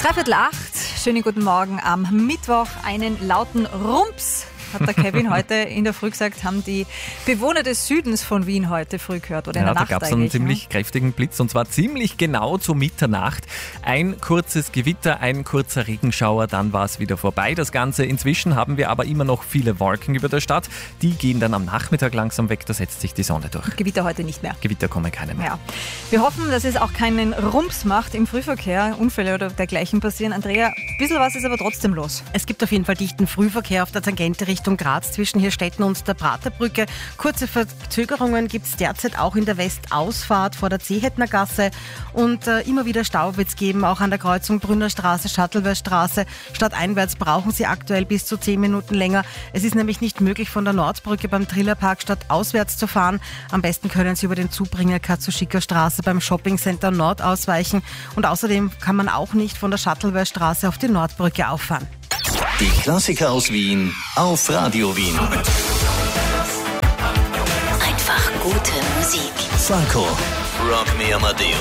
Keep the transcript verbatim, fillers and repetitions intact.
Dreiviertel acht, schönen guten Morgen am Mittwoch. Einen lauten Rumps, hat der Kevin heute in der Früh gesagt, haben die Bewohner des Südens von Wien heute früh gehört. Oder in ja, der Nacht da gab es einen ziemlich ne? kräftigen Blitz und zwar ziemlich genau zu Mitternacht. Ein kurzes Gewitter, ein kurzer Regenschauer, dann war es wieder vorbei. Das Ganze inzwischen haben wir aber immer noch viele Wolken über der Stadt. Die gehen dann am Nachmittag langsam weg, da setzt sich die Sonne durch. Gewitter heute nicht mehr. Gewitter kommen keine mehr. Ja. Wir hoffen, dass es auch keinen Rumps macht im Frühverkehr, Unfälle oder dergleichen passieren. Andrea, ein bisschen was ist aber trotzdem los. Es gibt auf jeden Fall dichten Frühverkehr auf der Tangente Richtung Graz zwischen Hirstetten und der Praterbrücke. Kurze Verzögerungen gibt es derzeit auch in der Westausfahrt vor der Zehetner Gasse und äh, immer wieder Stau wird es geben, auch an der Kreuzung Brünner Straße, Schattlewerstraße. Stadteinwärts brauchen Sie aktuell bis zu zehn Minuten länger. Es ist nämlich nicht möglich, von der Nordbrücke beim Trillerpark stadtauswärts zu fahren. Am besten können Sie über den Zubringer Katsuschiker Straße beim Shoppingcenter Nord ausweichen und außerdem kann man auch nicht von der Schattlewerstraße auf die Nordbrücke auffahren. Die Klassiker aus Wien auf Radio Wien. Einfach gute Musik. Falco, Rock Me Amadeus.